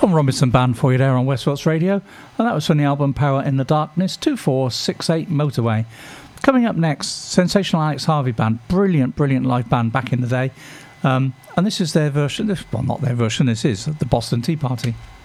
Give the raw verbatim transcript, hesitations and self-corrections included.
Tom Robinson Band for you there on Westwatch Radio, and that was from the album Power in the Darkness, two four six eight Motorway. Coming up next, Sensational Alex Harvey Band, brilliant, brilliant live band back in the day, um, and this is their version, this, well not their version, this is the Boston Tea Party.